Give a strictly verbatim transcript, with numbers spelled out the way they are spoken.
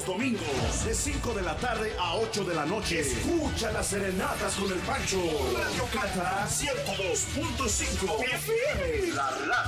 domingos, de cinco de la tarde a ocho de la noche. Escucha las serenatas con el Pancho. Radio Cata ciento dos punto cinco F M. La radio.